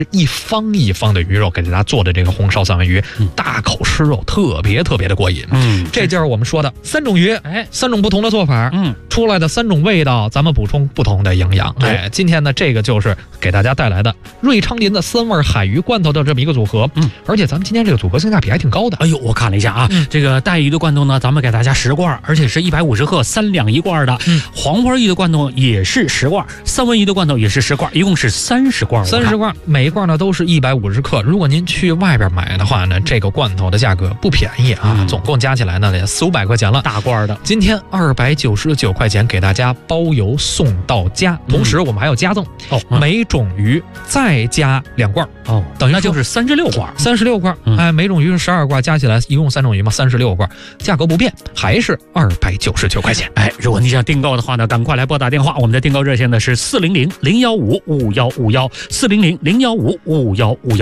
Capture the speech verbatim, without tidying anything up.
一方一方的鱼肉给大家做的这个红烧三文鱼，嗯、大口吃肉，特别特别的过瘾。嗯，这就是我们说的三种鱼，哎，三种不同的做法，嗯，出来的三种味道，咱们补充不同的营养。哎，今天呢，这个就是给大家带来的瑞昌林的三味海鱼罐头的这么一个组合。嗯，而且咱们今天这个组合性价比还挺高的。 哎呦，我看了一下啊，嗯、这个带鱼的罐头呢，咱们给大家十罐，而且是一百五十克，三两一罐的。嗯，黄花鱼的罐头也是十罐，三文鱼的罐头也是十罐，一共是三十罐。 三十罐，每一罐呢都是一百五十克。如果您去外边买的话呢，这个罐头的价格不便宜啊，嗯、总共加起来呢得四五百块钱了。 大罐的， 今天二百九十九块钱给大家包邮送到家，嗯、同时我们还有加赠哦，嗯、每种鱼再加两罐哦，等于那就是三十六罐， 三十六罐。嗯、哎，每种鱼是十二罐，加起来一共三种鱼嘛，三十六罐，价格不变，还是二百九十九块钱。 哎，如果你想订购的话呢，赶快来拨打电话，我们的订购热线呢是四零零零幺五五幺五幺，四零零零幺五五幺五幺。